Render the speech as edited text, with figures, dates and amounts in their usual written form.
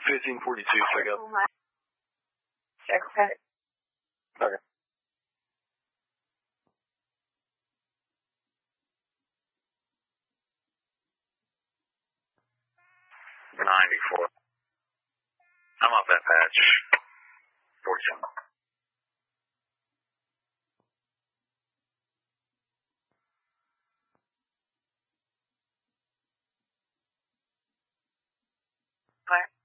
1542, pick up. Check that. Okay. $94. I'm off that patch. 47. What?